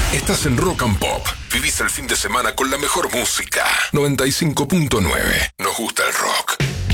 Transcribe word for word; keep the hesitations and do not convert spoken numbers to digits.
Estás en Rock and Pop. Vivís el fin de semana con la mejor música. noventa y cinco punto nueve. Nos gusta el rock.